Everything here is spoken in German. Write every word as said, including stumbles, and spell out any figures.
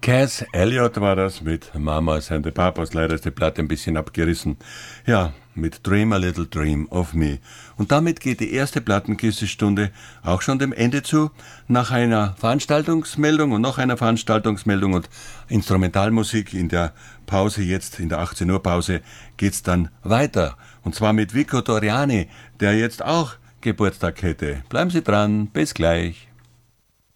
Cass Elliot war das mit Mamas and the Papas. Leider ist die Platte ein bisschen abgerissen. Ja, mit Dream a Little Dream of Me. Und damit geht die erste Plattenkiste-Stunde auch schon dem Ende zu. Nach einer Veranstaltungsmeldung und noch einer Veranstaltungsmeldung und Instrumentalmusik in der Pause, jetzt in der achtzehn Uhr Pause, geht's dann weiter. Und zwar mit Vico Torriani, der jetzt auch Geburtstag hätte. Bleiben Sie dran, bis gleich.